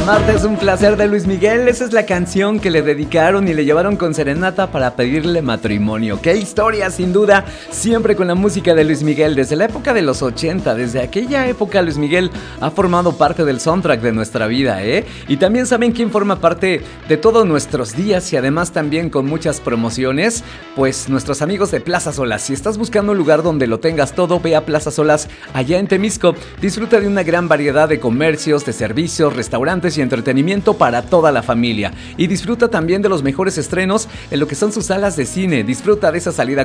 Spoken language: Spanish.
Amarte es un placer de Luis Miguel. Esa es la canción que le dedicaron y le llevaron con serenata para pedirle matrimonio. ¡Qué historia, sin duda! Siempre con la música de Luis Miguel. Desde la época de los 80, desde aquella época Luis Miguel ha formado parte del soundtrack de nuestra vida, ¿eh? Y también saben quién forma parte de todos nuestros días y además también con muchas promociones. Pues nuestros amigos de Plaza Solas. Si estás buscando un lugar donde lo tengas todo, ve a Plaza Solas allá en Temisco. Disfruta de una gran variedad de comercios, de servicios, restaurantes y entretenimiento para toda la familia. Y disfruta también de los mejores estrenos en lo que son sus salas de cine. Disfruta de esa salida